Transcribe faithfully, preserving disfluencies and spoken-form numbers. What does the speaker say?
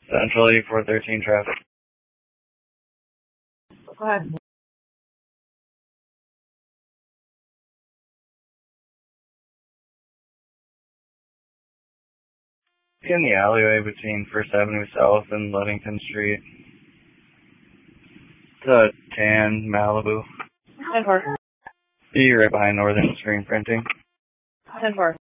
Central eighty-four thirteen traffic. Go ahead. In the alleyway between First Avenue South and Ludington Street. The tan Malibu. ten four. Be right behind Northern Screen Printing. ten four.